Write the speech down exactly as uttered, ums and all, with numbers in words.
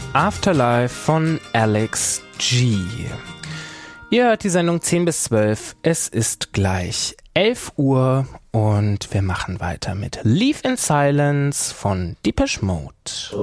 Afterlife von Alex G. Ihr hört die Sendung zehn bis zwölf. Es ist gleich elf Uhr und wir machen weiter mit Leave in Silence von Depeche Mode.